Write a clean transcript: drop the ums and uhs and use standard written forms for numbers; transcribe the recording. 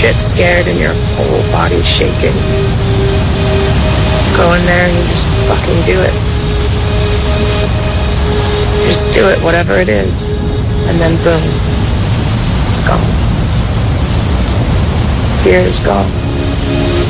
shit scared and your whole body's shaking. Go in there and you just fucking do it. Just do it, whatever it is. And then boom, it's gone. Fear is gone.